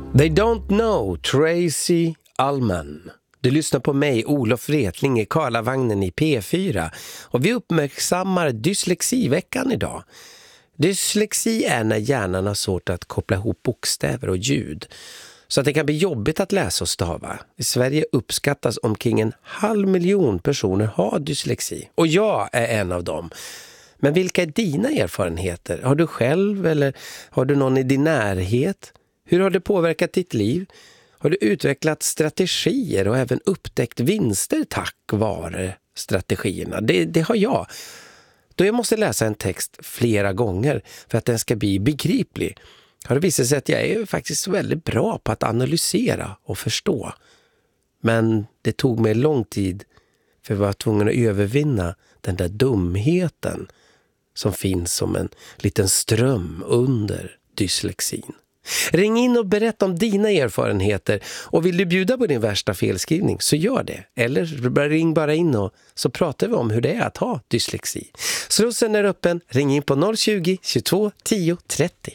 They don't know, Tracy Ullman. Du lyssnar på mig, Olof Wretling, i Karlavagnen i P4. Och vi uppmärksammar dyslexiveckan idag. Dyslexi är när hjärnan har svårt att koppla ihop bokstäver och ljud. Så att det kan bli jobbigt att läsa och stava. I Sverige uppskattas omkring 500 000 personer har dyslexi. Och jag är en av dem. Men vilka är dina erfarenheter? Har du själv eller har du någon i din närhet? Hur har det påverkat ditt liv? Har du utvecklat strategier och även upptäckt vinster tack vare strategierna? Det har jag. Då jag måste läsa en text flera gånger för att den ska bli begriplig. Har det visat sig att jag är faktiskt väldigt bra på att analysera och förstå. Men det tog mig lång tid för jag var tvungen att övervinna den där dumheten som finns som en liten ström under dyslexin. Ring in och berätta om dina erfarenheter och vill du bjuda på din värsta felskrivning så gör det. Eller ring bara in och så pratar vi om hur det är att ha dyslexi. Slussen är öppen, ring in på 020 22 10 30.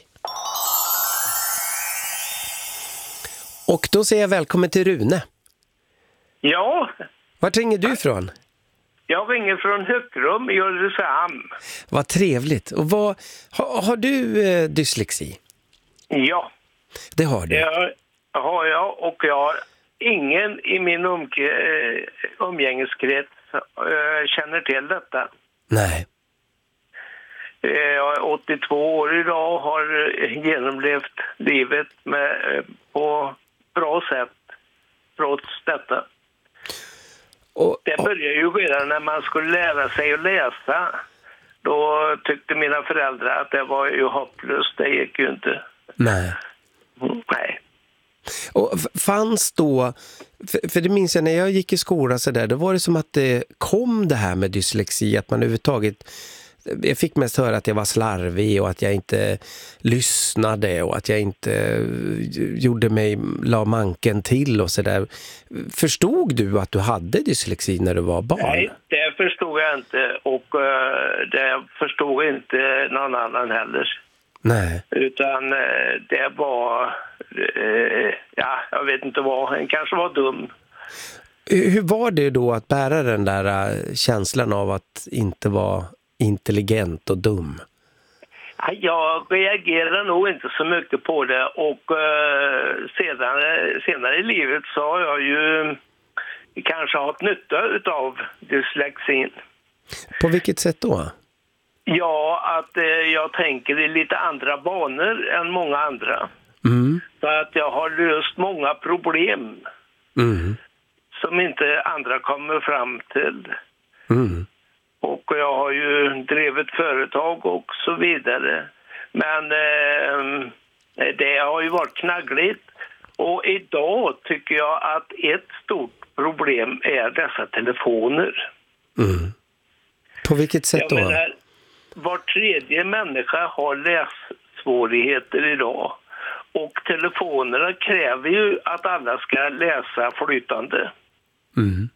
Och då säger jag välkommen till Rune. Ja. Vart ringer du ifrån? Jag ringer från Höckrum i Ulricehamn. Vad trevligt. Och har du dyslexi? Ja. Det har du? Det har jag och jag har ingen i min umgängeskrets känner till detta. Nej. Jag är 82 år idag och har genomlevt livet på bra sätt trots detta. Det började ju redan när man skulle lära sig att läsa. Då tyckte mina föräldrar att det var ju hopplöst, det gick ju inte. Nej. Nej. Och fanns då, för det minns jag när jag gick i skolan så där, då var det som att det kom det här med dyslexi, att man överhuvudtaget, jag fick mest höra att jag var slarvig och att jag inte lyssnade och att jag inte la manken till och så där. Förstod du att du hade dyslexi när du var barn? Nej, det förstod jag inte och det förstod inte någon annan heller. Nej. Utan det var, jag vet inte vad, han kanske var dum. Hur var det då att bära den där känslan av att inte vara intelligent och dum? Jag reagerar nog inte så mycket på det och senare i livet så har jag ju kanske haft nytta av dyslexin. På vilket sätt då? Ja, att jag tänker i lite andra banor än många andra. Mm. Så att jag har löst många problem som inte andra kommer fram till. Mm. Och jag har ju drivit företag och så vidare. Men det har ju varit knaggligt. Och idag tycker jag att ett stort problem är dessa telefoner. Mm. På vilket sätt då? Var tredje människa har lässvårigheter idag. Och telefonerna kräver ju att alla ska läsa flytande. Mm.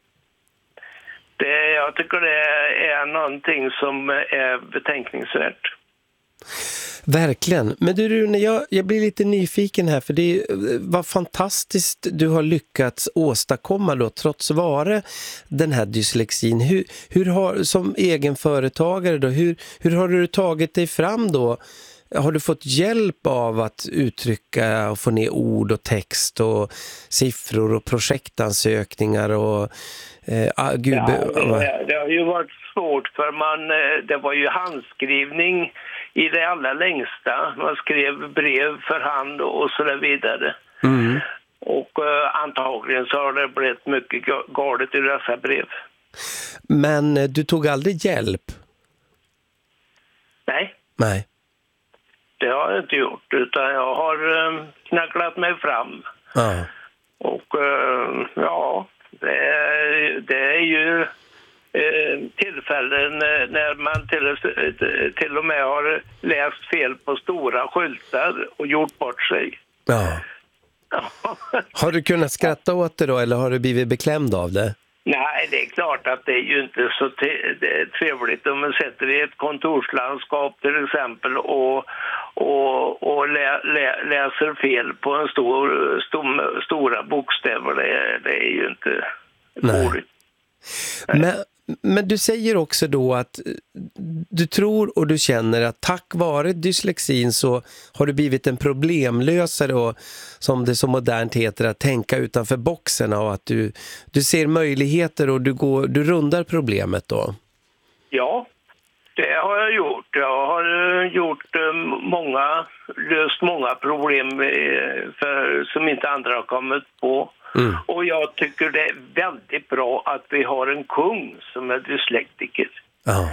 Jag tycker det är någonting som är betänkningsvärt. Verkligen. Men du Rune, jag blir lite nyfiken här för det var fantastiskt du har lyckats åstadkomma då trots vare den här dyslexin. Hur har, som egenföretagare då, hur har du tagit dig fram då? Har du fått hjälp av att uttrycka och få ner ord och text och siffror och projektansökningar och det har ju varit svårt för det var ju handskrivning i det allra längsta. Man skrev brev för hand och så där vidare. Mm. Och antagligen så har det blivit mycket galet i dessa brev. Men du tog aldrig hjälp? Nej. Det har jag inte gjort utan jag har knacklat mig fram. Ja. Och det är ju tillfällen när man till och med har läst fel på stora skyltar och gjort bort sig. Ja. Har du kunnat skratta åt det då eller har du blivit beklämd av det? Nej, Nej, det är klart att det är ju inte så trevligt om man sätter i ett kontorslandskap till exempel och läser fel på en stora bokstäver. Det är ju inte roligt. Men du säger också då att du tror och du känner att tack vare dyslexin så har du blivit en problemlösare och som det så modernt heter att tänka utanför boxen och att du ser möjligheter och du rundar problemet då. Ja, det har jag gjort. Jag har löst många problem som inte andra har kommit på. Mm. Och jag tycker det är väldigt bra att vi har en kung som är dyslektiker. Oh.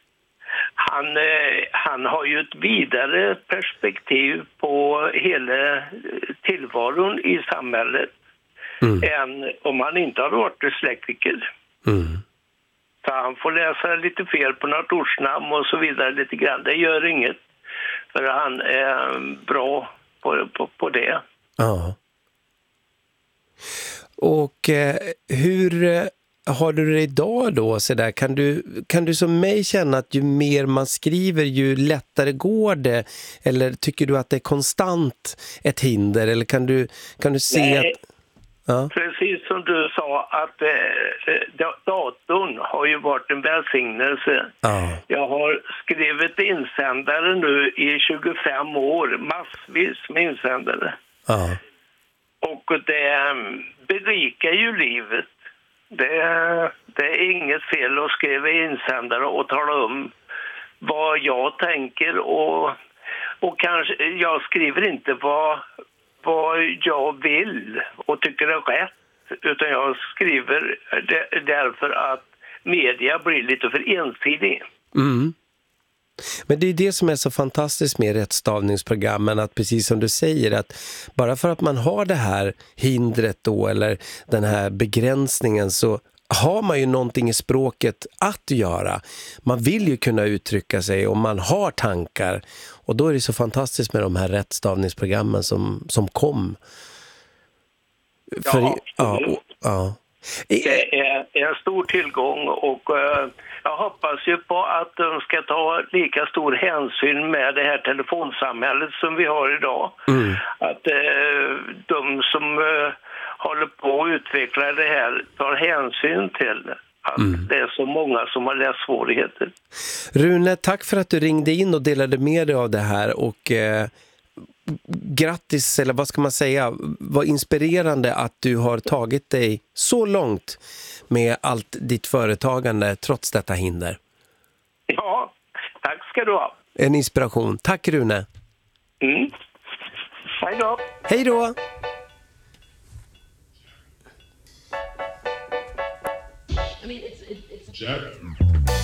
Han har ju ett vidare perspektiv på hela tillvaron i samhället än om han inte har varit dyslektiker. Mm. Så han får läsa lite fel på något ortsnamn och så vidare lite grann. Det gör inget. För han är bra på det. Ja. Och hur har du det idag då? Så där? Kan du som mig känna att ju mer man skriver ju lättare går det? Eller tycker du att det är konstant ett hinder? Eller kan du se Nej. att... Ja. Precis som du sa att datorn har ju varit en välsignelse. Ja. Jag har skrivit insändare nu i 25 år, massvis med insändare. Ja. Och det berikar ju livet. Det är inget fel att skriva insändare och tala om vad jag tänker och kanske jag skriver inte vad jag vill och tycker är rätt, utan jag skriver därför att media blir lite för ensidig. Mm. Men det är det som är så fantastiskt med rättstavningsprogrammen, att precis som du säger, att bara för att man har det här hindret då, eller den här begränsningen, så har man ju någonting i språket att göra. Man vill ju kunna uttrycka sig och man har tankar. Och då är det så fantastiskt med de här rättstavningsprogrammen som kom. Ja. Det är en stor tillgång och jag hoppas ju på att de ska ta lika stor hänsyn med det här telefonsamhället som vi har idag. Mm. Att de som håller på att utveckla det här tar hänsyn till att det är så många som har lässvårigheter. Rune, tack för att du ringde in och delade med dig av det här och grattis, eller vad ska man säga, vad inspirerande att du har tagit dig så långt med allt ditt företagande trots detta hinder. Ja, tack ska du ha. En inspiration. Tack Rune. Hej då. Hej då. I mean, it's